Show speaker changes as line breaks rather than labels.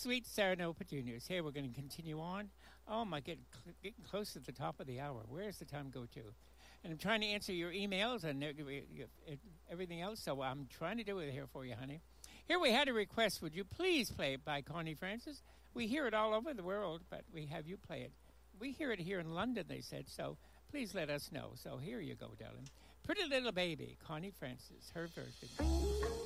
Sweet Sereno Petunias. Here, we're going to continue on. Oh, my, getting close to the top of the hour. Where does the time go to? And I'm trying to answer your emails and everything else, so I'm trying to do it here for you, honey. Here we had a request. Would you please play it by Connie Francis? We hear it all over the world, but we have you play it. We hear it here in London, they said, so please let us know. So here you go, darling. Pretty Little Baby, Connie Francis, her version.